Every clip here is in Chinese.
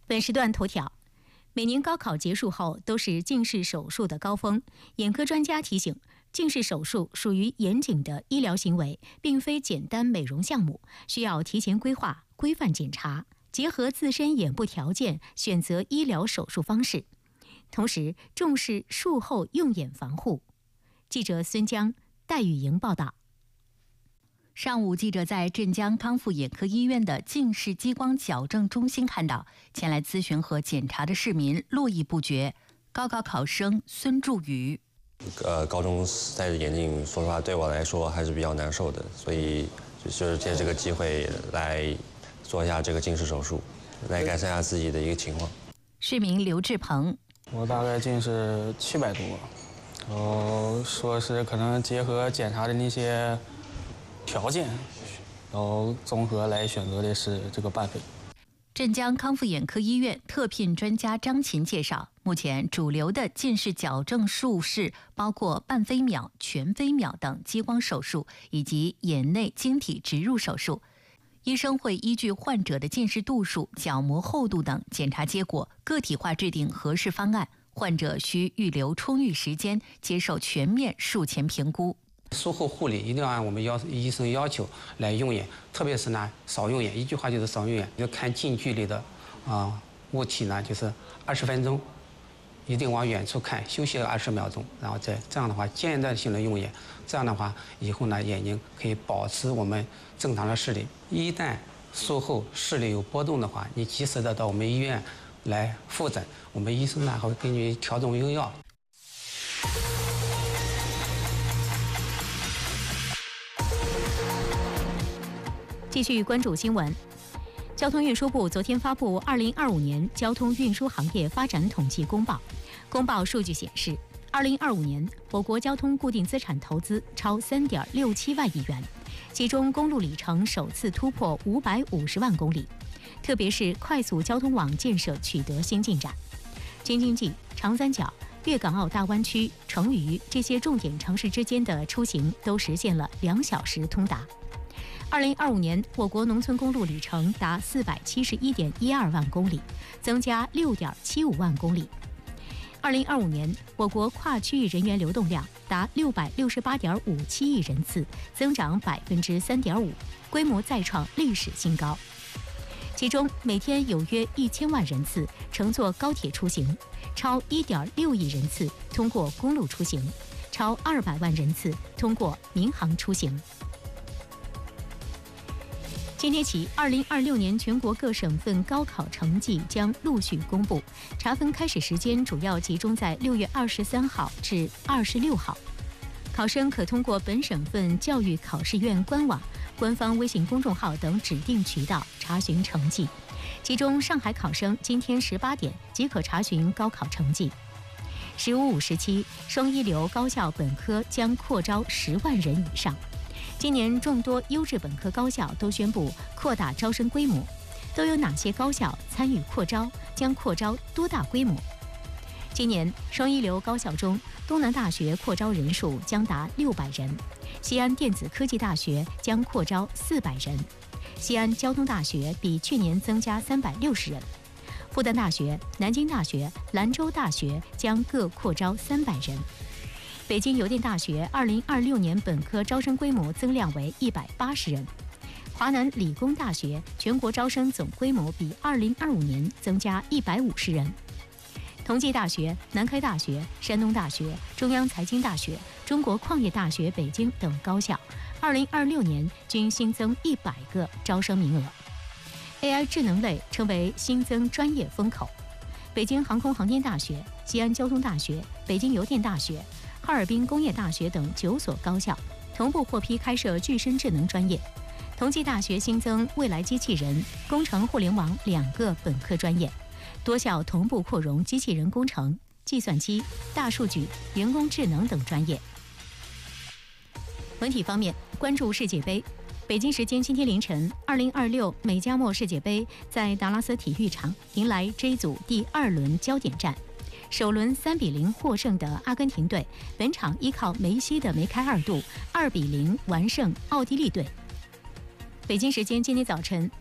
本时段头条：每年高考结束后都是近视手术的高峰，眼科专家提醒，近视手术属于严谨的医疗行为，并非简单美容项目，需要提前规划、规范检查，结合自身眼部条件选择医疗手术方式，同时重视术后用眼防护。记者孙江、戴雨莹报道。 上午，记者在镇江康复眼科医院的近视激光矫正中心看到，前来咨询和检查的市民络绎不绝。高考考生孙祝宇， 高中戴着眼镜，说实话对我来说还是比较难受的，所以就是借这个机会来做一下这个近视手术，来改善一下自己的一个情况。 市民刘志鹏， 我大概近视700多，然后说是可能结合检查的那些条件，然后综合来选择的是这个办法。 镇江康复眼科医院特聘专家张琴介绍，目前主流的近视矫正术式包括半飞秒、全飞秒等激光手术，以及眼内晶体植入手术。医生会依据患者的近视度数、角膜厚度等检查结果，个体化制定合适方案。患者需预留充裕时间，接受全面术前评估。 术后护理一定要按我们医生要求来用眼，特别是呢少用眼，一句话就是少用眼。就看近距离的物体呢，就是20分钟，一定往远处看，休息20秒钟，然后再这样的话间断性的用眼，这样的话以后呢眼睛可以保持我们正常的视力。一旦术后视力有波动的话，你及时的到我们医院来复诊，我们医生呢还会根据调整用药。 继续关注新闻。交通运输部昨天发布2025年交通运输行业发展统计公报。公报数据显示，2025年我国交通固定资产投资超3.67万亿元，其中公路里程首次突破550万公里，特别是快速交通网建设取得新进展。京津冀、长三角、粤港澳大湾区、成渝这些重点城市之间的出行都实现了2小时通达。2025年，我国农村公路里程达471.12万公里，增加6.75万公里。2025年，我国跨区域人员流动量达668.57亿人次，增长3.5%，规模再创历史新高。其中，每天有约1000万人次乘坐高铁出行，超1.6亿人次通过公路出行，超200万人次通过民航出行。今天起，2026年全国各省份高考成绩将陆续公布，查分开始时间主要集中在6月23号至26号。考生可通过本省份教育考试院官网、官方微信公众号等指定渠道查询成绩。其中，上海考生今天18点即可查询高考成绩。15、57双一流高校本科将扩招10万人以上。今年众多优质本科高校都宣布扩大招生规模，都有哪些高校参与扩招？将扩招多大规模？今年双一流高校中，东南大学扩招人数将达600人，西安电子科技大学将扩招400人，西安交通大学比去年增加360人，复旦大学、南京大学、兰州大学将各扩招300人。北京邮电大学2026年本科招生规模增量为180人，华南理工大学全国招生总规模比2025年增加150人。同济大学、南开大学、山东大学、中央财经大学、中国矿业大学北京等高校2026年均新增100个招生名额。AI 智能类成为新增专业风口，北京航空航天大学、西安交通大学、北京邮电大学、哈尔滨工业大学等9所高校同步获批开设具身智能专业。同济大学新增未来机器人、工程互联网2个本科专业，多校同步扩容机器人工程、计算机、大数据、人工智能等专业。文体方面，关注世界杯。北京时间今天凌晨，2026美加墨世界杯在达拉斯体育场迎来 J 组第2轮焦点战。首轮3-0获胜的阿根廷队，本场依靠梅西的梅开2度，2-0完胜奥地利队。北京时间今天早晨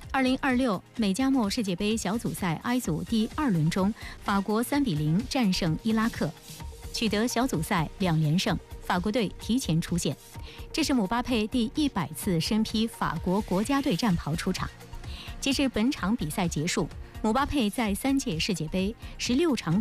2026美加墨世界杯小组赛 I 组第2轮中，法国3-0战胜伊拉克，取得小组赛2连胜。法国队提前出线，这是姆巴佩第100次身披法国国家队战袍出场。截至本场比赛结束，姆巴佩在3届世界杯16场